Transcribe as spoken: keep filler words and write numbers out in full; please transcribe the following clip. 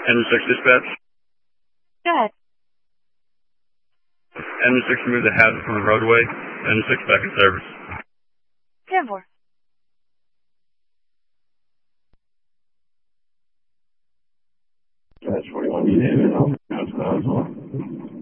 Henry six dispatch. Go ahead. Henry six removed the hazard from the roadway. Henry six back in service. ten four. That's forty-one.